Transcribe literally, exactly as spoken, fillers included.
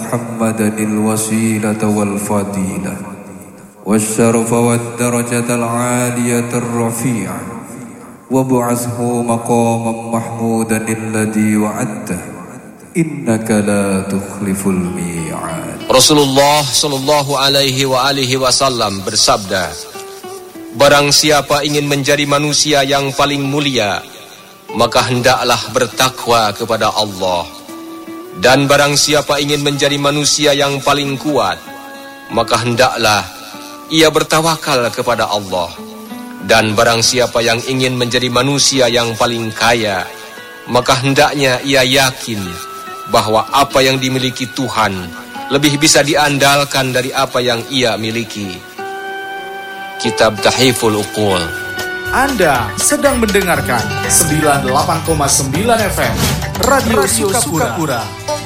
محمدا الوسيلة والفضيلة والشرف والدرجة العالية الرفيعة وابعثه مقاما محمودا الذي وعدته إنك لا تخلف الميعاد. Rasulullah sallallahu alaihi wa alihi wasallam bersabda, barang siapa ingin menjadi manusia yang paling mulia, maka hendaklah bertakwa kepada Allah. Dan barang siapa ingin menjadi manusia yang paling kuat, maka hendaklah ia bertawakal kepada Allah. Dan barang siapa yang ingin menjadi manusia yang paling kaya, maka hendaknya ia yakin bahwa apa yang dimiliki Tuhan lebih bisa diandalkan dari apa yang ia miliki. Kitab Tahiful Uqul. Anda sedang mendengarkan sembilan puluh delapan koma sembilan F M Radio, Radio Sukapura. Sukapura.